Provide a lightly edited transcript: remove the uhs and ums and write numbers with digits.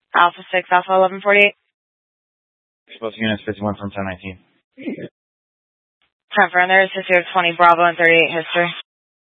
Alpha 6, Alpha 1148. Both units 51 from 1019. Confirm there is history of 20 Bravo and 38 history.